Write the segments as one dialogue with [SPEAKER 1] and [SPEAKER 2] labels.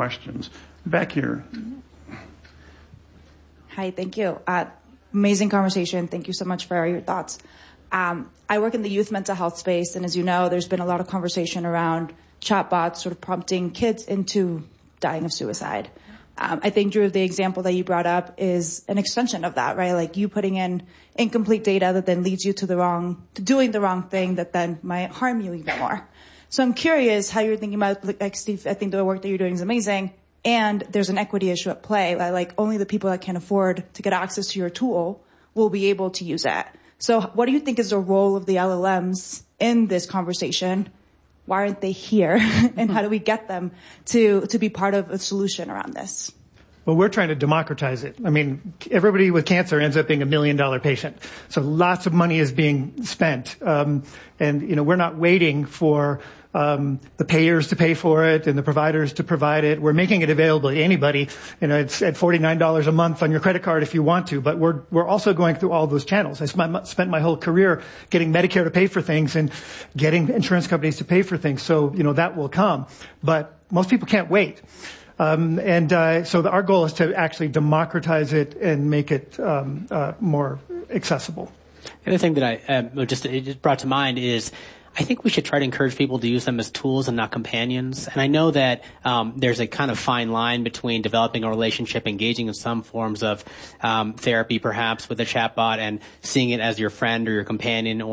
[SPEAKER 1] questions. Back here.
[SPEAKER 2] Hi, thank you. Amazing conversation. Thank you so much for your thoughts. I work in the youth mental health space, and as you know, there's been a lot of conversation around chatbots sort of prompting kids into dying of suicide. I think, Drew, the example that you brought up is an extension of that, right? Like you putting in incomplete data that then leads you to doing the wrong thing that then might harm you even more. So I'm curious how you're thinking about, like Steve, I think the work that you're doing is amazing. And there's an equity issue at play. Like only the people that can afford to get access to your tool will be able to use it. So what do you think is the role of the LLMs in this conversation? Why aren't they here? And how do we get them to be part of a solution around this?
[SPEAKER 3] Well, we're trying to democratize it. I mean, everybody with cancer ends up being $1 million patient. So lots of money is being spent. And, we're not waiting for the payers to pay for it and the providers to provide it. We're making it available to anybody. It's at $49 a month on your credit card if you want to, but we're also going through all those channels. I spent my whole career getting Medicare to pay for things and getting insurance companies to pay for things. So, that will come, but most people can't wait. So our goal is to actually democratize it and make it more accessible.
[SPEAKER 4] The other thing that it just brought to mind is I think we should try to encourage people to use them as tools and not companions. And I know that there's a kind of fine line between developing a relationship, engaging in some forms of therapy perhaps with a chatbot, and seeing it as your friend or your companion.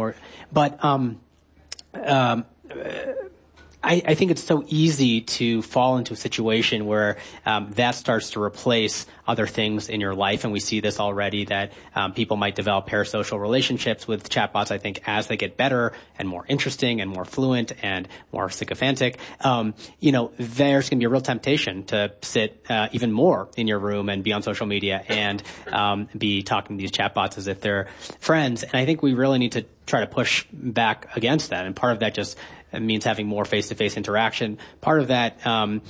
[SPEAKER 4] I think it's so easy to fall into a situation where that starts to replace other things in your life, and we see this already, that people might develop parasocial relationships with chatbots. I think as they get better and more interesting and more fluent and more sycophantic, there's going to be a real temptation to sit even more in your room and be on social media and be talking to these chatbots as if they're friends. And I think we really need to try to push back against that, and part of that just means having more face-to-face interaction. Part of that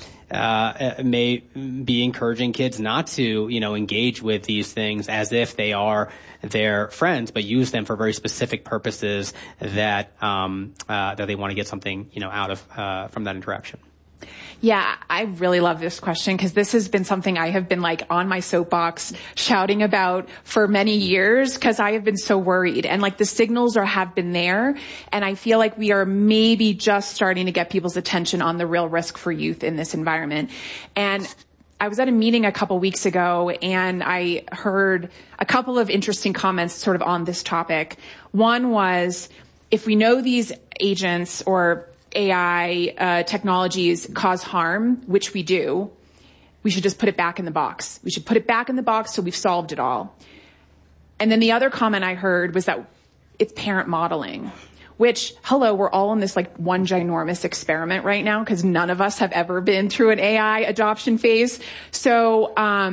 [SPEAKER 4] may be encouraging kids not to, engage with these things as if they are their friends, but use them for very specific purposes that they want to get something, out of from that interaction.
[SPEAKER 5] Yeah, I really love this question because this has been something I have been on my soapbox shouting about for many years because I have been so worried, and the signals have been there, and I feel like we are maybe just starting to get people's attention on the real risk for youth in this environment. And I was at a meeting a couple weeks ago and I heard a couple of interesting comments sort of on this topic. One was, if we know these agents or AI technologies cause harm, which we do, we should just put it back in the box. We should put it back in the box so we've solved it all. And then the other comment I heard was that it's parent modeling, which, we're all in this one ginormous experiment right now because none of us have ever been through an AI adoption phase. So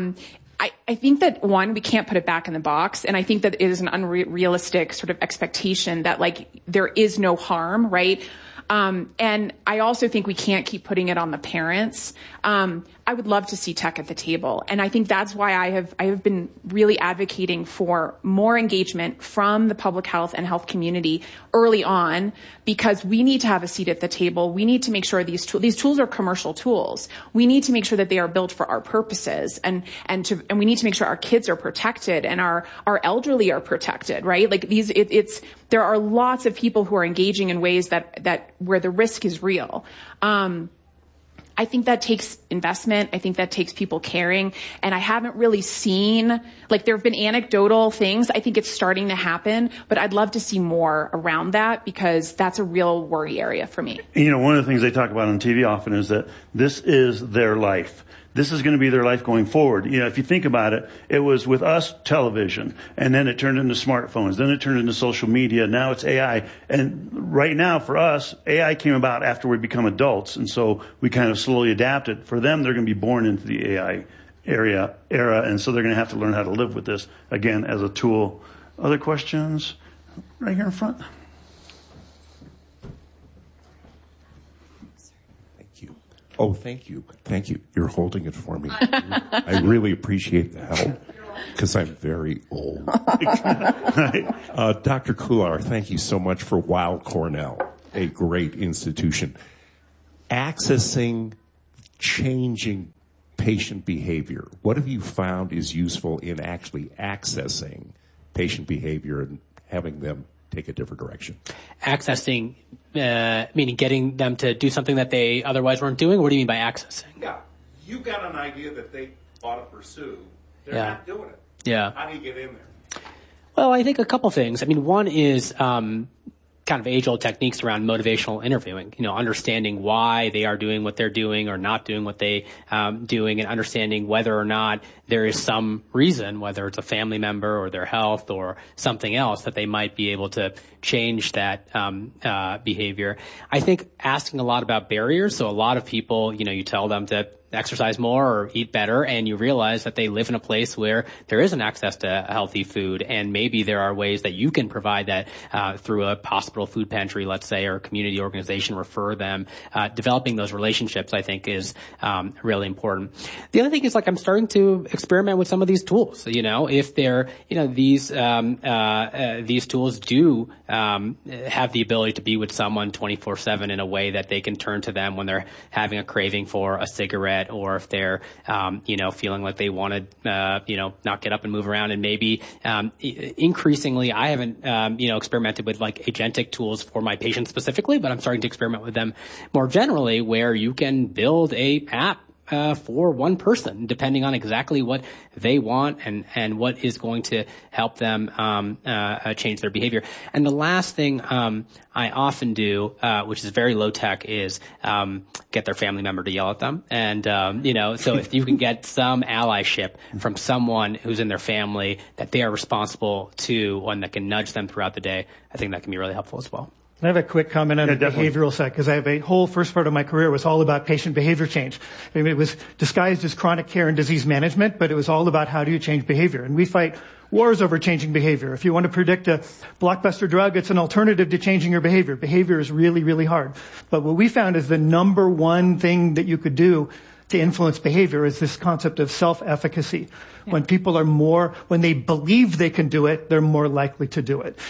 [SPEAKER 5] I think that, one, we can't put it back in the box, and I think that it is an unrealistic sort of expectation that there is no harm, right? And I also think we can't keep putting it on the parents. I would love to see tech at the table. And I think that's why I have been really advocating for more engagement from the public health and health community early on, because we need to have a seat at the table. We need to make sure these tools are commercial tools. We need to make sure that they are built for our purposes, and we need to make sure our kids are protected and our elderly are protected, right? There are lots of people who are engaging in ways that where the risk is real. I think that takes investment. I think that takes people caring. And I haven't really seen, there have been anecdotal things. I think it's starting to happen, but I'd love to see more around that because that's a real worry area for me.
[SPEAKER 1] One of the things they talk about on TV often is that this is their life. This is going to be their life going forward. If you think about it, it was with us television, and then it turned into smartphones, then it turned into social media, now it's AI. And right now for us, AI came about after we become adults, and so we kind of slowly adapted. For them, they're going to be born into the AI era, and so they're going to have to learn how to live with this, again, as a tool. Other questions? Right here in front.
[SPEAKER 6] Oh, thank you. Thank you. You're holding it for me. I really appreciate the help because I'm very old. Dr. Kular, thank you so much for Weill Cornell, a great institution. Accessing changing patient behavior? What have you found is useful in actually accessing patient behavior and having them take a different direction?
[SPEAKER 4] Accessing, meaning getting them to do something that they otherwise weren't doing? What do you mean by accessing?
[SPEAKER 6] Yeah. You got an idea that they ought to pursue. They're
[SPEAKER 4] Yeah.
[SPEAKER 6] not doing it.
[SPEAKER 4] Yeah.
[SPEAKER 6] How do you get in there?
[SPEAKER 4] Well, I think a couple things. I mean, one is kind of age-old techniques around motivational interviewing, understanding why they are doing what they're doing or not doing what they doing, and understanding whether or not there is some reason, whether it's a family member or their health or something else, that they might be able to change that behavior. I think asking a lot about barriers. So a lot of people, you tell them to exercise more or eat better, and you realize that they live in a place where there isn't access to healthy food, and maybe there are ways that you can provide that through a hospital food pantry, let's say, or a community organization, refer them. Developing those relationships, I think, is really important. The other thing is, I'm starting to experiment with some of these tools. If they're, these tools do have the ability to be with someone 24/7 in a way that they can turn to them when they're having a craving for a cigarette, or if they're, feeling like they want to, not get up and move around. And maybe, increasingly, I haven't, experimented with agentic tools for my patients specifically, but I'm starting to experiment with them more generally, where you can build a app for one person, depending on exactly what they want and what is going to help them change their behavior. And the last thing I often do, which is very low tech, is get their family member to yell at them. And so if you can get some allyship from someone who's in their family that they are responsible to, and that can nudge them throughout the day, I think that can be really helpful as well.
[SPEAKER 3] I have a quick comment on the behavioral side, because I have a whole first part of my career was all about patient behavior change. I mean, it was disguised as chronic care and disease management, but it was all about how do you change behavior. And we fight wars over changing behavior. If you want to predict a blockbuster drug, it's an alternative to changing your behavior. Behavior is really, really hard. But what we found is the number one thing that you could do to influence behavior is this concept of self-efficacy. Yeah. When they believe they can do it, they're more likely to do it.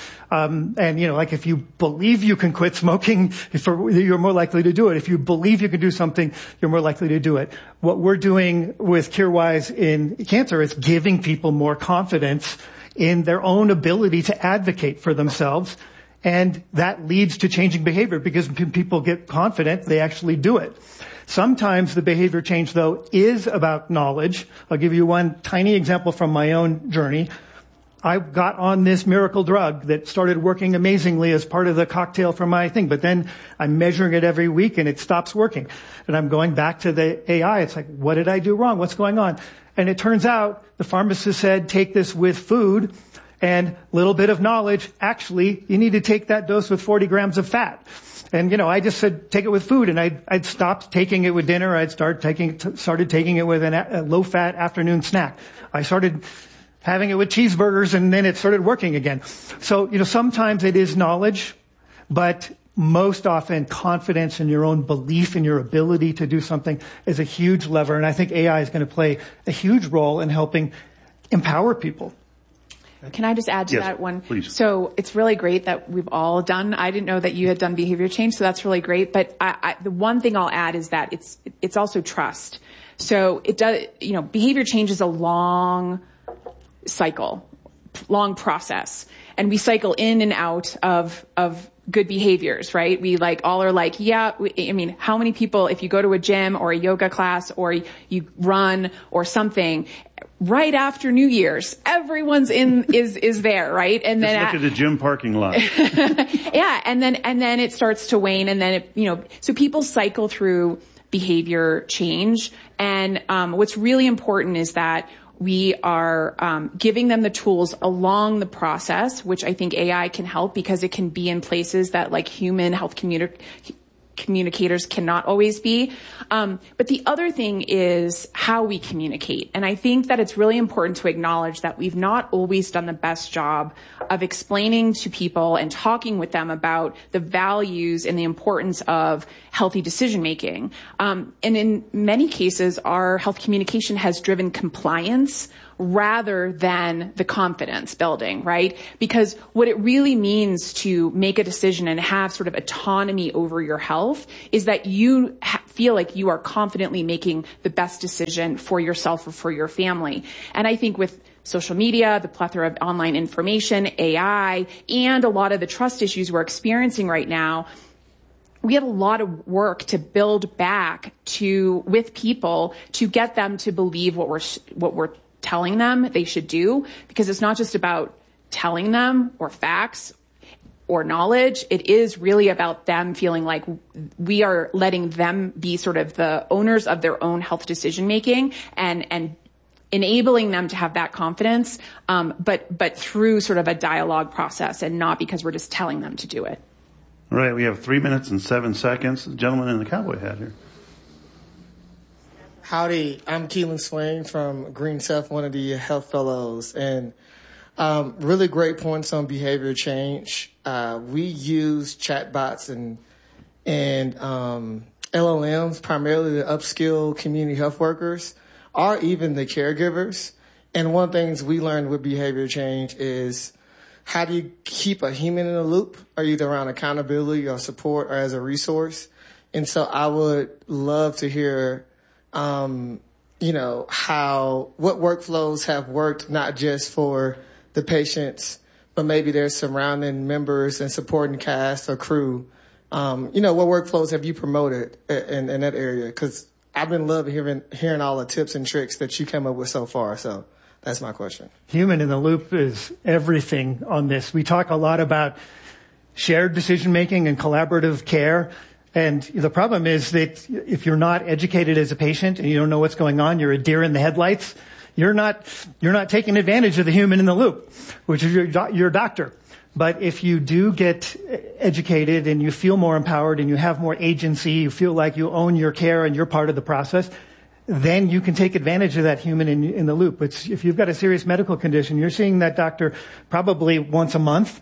[SPEAKER 3] If you believe you can quit smoking, you're more likely to do it. If you believe you can do something, you're more likely to do it. What we're doing with CureWise in cancer is giving people more confidence in their own ability to advocate for themselves. And that leads to changing behavior, because when people get confident, they actually do it. Sometimes the behavior change, though, is about knowledge. I'll give you one tiny example from my own journey. I got on this miracle drug that started working amazingly as part of the cocktail for my thing, but then I'm measuring it every week and it stops working. And I'm going back to the AI. It's like, what did I do wrong? What's going on? And it turns out the pharmacist said, take this with food and little bit of knowledge. Actually, you need to take that dose with 40 grams of fat. And, I just said, take it with food. And I'd stopped taking it with dinner. I'd started taking it with a low-fat afternoon snack. I started having it with cheeseburgers, and then it started working again. So, sometimes it is knowledge, but most often confidence in your own belief in your ability to do something is a huge lever. And I think AI is going to play a huge role in helping empower people.
[SPEAKER 5] Can I just add to that one?
[SPEAKER 1] Please.
[SPEAKER 5] So it's really great that we've all done. I didn't know that you had done behavior change, so that's really great. But the one thing I'll add is that it's also trust. So it does, behavior change is a long cycle, long process, and we cycle in and out of good behaviors, right? We all are how many people, if you go to a gym or a yoga class or you run or something, right after New Year's, everyone's is there, right? And
[SPEAKER 1] just
[SPEAKER 5] then
[SPEAKER 1] look at the gym parking lot.
[SPEAKER 5] yeah, and then it starts to wane, and then so people cycle through behavior change, and what's really important is that we are giving them the tools along the process, which I think AI can help, because it can be in places that human health communicators cannot always be. But the other thing is how we communicate. And I think that it's really important to acknowledge that we've not always done the best job of explaining to people and talking with them about the values and the importance of healthy decision making. And in many cases, our health communication has driven compliance rather than the confidence building, right? Because what it really means to make a decision and have sort of autonomy over your health is that you feel like you are confidently making the best decision for yourself or for your family. And I think with social media, the plethora of online information, AI, and a lot of the trust issues we're experiencing right now, we have a lot of work to build back with people to get them to believe what we're telling them they should do, because it's not just about telling them or facts or knowledge. It is really about them feeling like we are letting them be sort of the owners of their own health decision making and enabling them to have that confidence, but through sort of a dialogue process and not because we're just telling them to do it.
[SPEAKER 1] All right, we have 3 minutes and 7 seconds. The gentleman in the cowboy hat here.
[SPEAKER 7] Howdy, I'm Keelan Swain from Green Self, one of the health fellows, and really great points on behavior change. We use chatbots and LLMs primarily to upskill community health workers or even the caregivers. And one of the things we learned with behavior change is how do you keep a human in the loop, or either around accountability or support or as a resource? And so I would love to hear, what workflows have worked not just for the patients, but maybe their surrounding members and supporting cast or crew. What workflows have you promoted in that area? Because I've been loving hearing all the tips and tricks that you came up with so far. So that's my question.
[SPEAKER 3] Human in the loop is everything on this. We talk a lot about shared decision-making and collaborative care. And the problem is that if you're not educated as a patient and you don't know what's going on, you're a deer in the headlights, you're not taking advantage of the human in the loop, which is your doctor. But if you do get educated and you feel more empowered and you have more agency, you feel like you own your care and you're part of the process, then you can take advantage of that human in the loop. If you've got a serious medical condition, you're seeing that doctor probably once a month.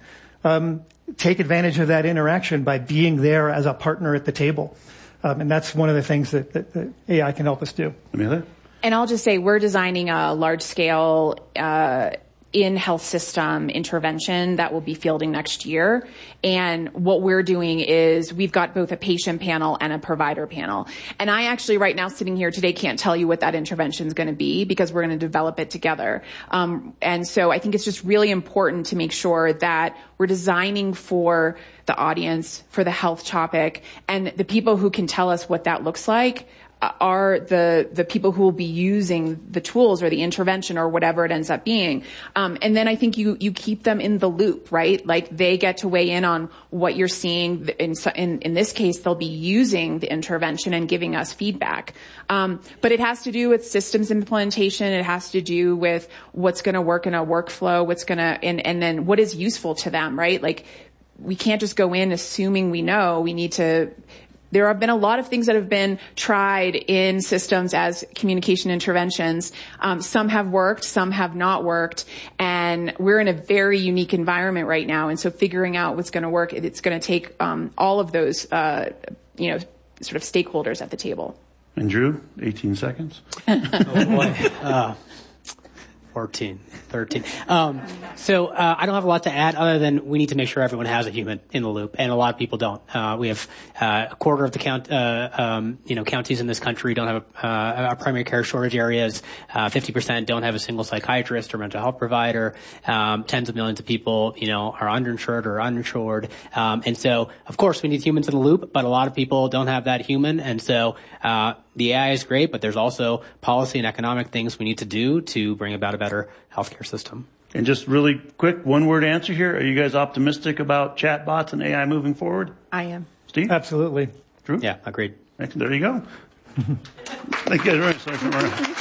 [SPEAKER 3] Take advantage of that interaction by being there as a partner at the table. And that's one of the things that AI can help us do.
[SPEAKER 1] Amelia?
[SPEAKER 5] And I'll just say we're designing a large-scale in-health system intervention that will be fielding next year. And what we're doing is we've got both a patient panel and a provider panel. And I actually right now sitting here today can't tell you what that intervention is going to be because we're going to develop it together. And so I think it's just really important to make sure that we're designing for the audience, for the health topic, and the people who can tell us what that looks like are the people who will be using the tools or the intervention or whatever it ends up being. And then I think you keep them in the loop, right? Like they get to weigh in on what you're seeing. In this case, they'll be using the intervention and giving us feedback. But it has to do with systems implementation. It has to do with what's going to work in a workflow, and then what is useful to them, right? Like we can't just go in assuming we know. We need to. There have been a lot of things that have been tried in systems as communication interventions. Some have worked, some have not worked, and we're in a very unique environment right now. And so figuring out what's going to work, it's going to take all of those, sort of stakeholders at the table.
[SPEAKER 1] And Drew, 18 seconds.
[SPEAKER 4] Oh boy. 14, 13. So I don't have a lot to add other than we need to make sure everyone has a human in the loop, and a lot of people don't. We have a quarter of the counties in this country don't have a primary care shortage areas. 50% don't have a single psychiatrist or mental health provider. Tens of millions of people, are underinsured or uninsured. And so, of course, we need humans in the loop, but a lot of people don't have that human, and so the AI is great, but there's also policy and economic things we need to do to bring about a better healthcare system.
[SPEAKER 1] And just really quick, one-word answer here. Are you guys optimistic about chatbots and AI moving forward?
[SPEAKER 5] I am.
[SPEAKER 1] Steve?
[SPEAKER 3] Absolutely.
[SPEAKER 1] Drew?
[SPEAKER 4] Yeah, agreed.
[SPEAKER 1] There you go. Thank you guys very much.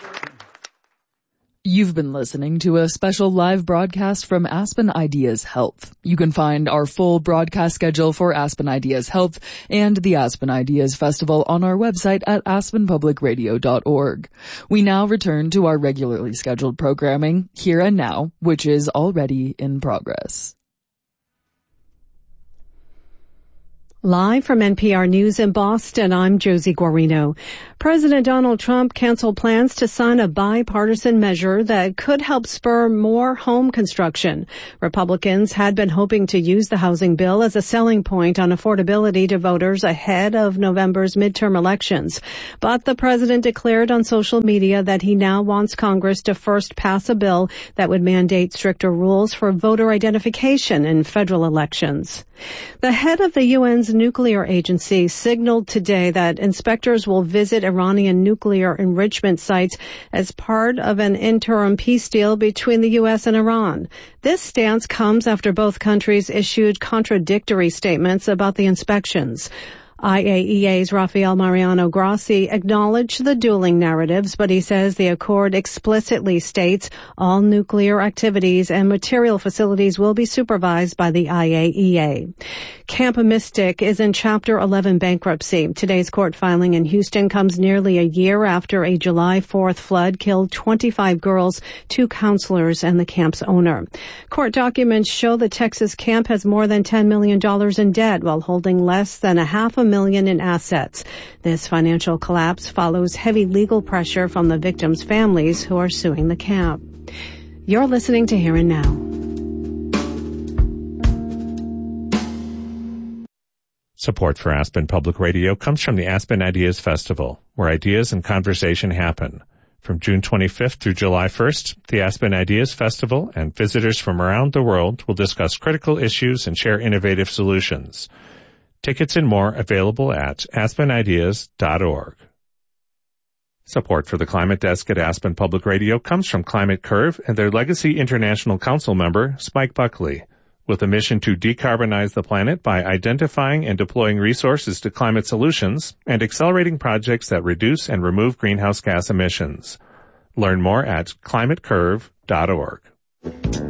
[SPEAKER 8] You've been listening to a special live broadcast from Aspen Ideas Health. You can find our full broadcast schedule for Aspen Ideas Health and the Aspen Ideas Festival on our website at aspenpublicradio.org. We now return to our regularly scheduled programming, Here and Now, which is already in progress.
[SPEAKER 9] Live from NPR News in Boston, I'm Josie Guarino. President Donald Trump canceled plans to sign a bipartisan measure that could help spur more home construction. Republicans had been hoping to use the housing bill as a selling point on affordability to voters ahead of November's midterm elections. But the president declared on social media that he now wants Congress to first pass a bill that would mandate stricter rules for voter identification in federal elections. The head of the UN's nuclear agency signaled today that inspectors will visit Iranian nuclear enrichment sites as part of an interim peace deal between the U.S. and Iran. This stance comes after both countries issued contradictory statements about the inspections. IAEA's Rafael Mariano Grossi acknowledged the dueling narratives, but he says the accord explicitly states all nuclear activities and material facilities will be supervised by the IAEA. Camp Mystic is in Chapter 11 bankruptcy. Today's court filing in Houston comes nearly a year after a July 4th flood killed 25 girls, 2 counselors, and the camp's owner. Court documents show the Texas camp has more than $10 million in debt while holding less than $500,000 in assets. This financial collapse follows heavy legal pressure from the victims' families who are suing the camp. You're listening to Here and Now.
[SPEAKER 10] Support for Aspen Public Radio comes from the Aspen Ideas Festival, where ideas and conversation happen. From June 25th through July 1st, the Aspen Ideas Festival and visitors from around the world will discuss critical issues and share innovative solutions. Tickets and more available at aspenideas.org. Support for the Climate Desk at Aspen Public Radio comes from Climate Curve and their Legacy International Council member, Spike Buckley. With a mission to decarbonize the planet by identifying and deploying resources to climate solutions and accelerating projects that reduce and remove greenhouse gas emissions. Learn more at climatecurve.org.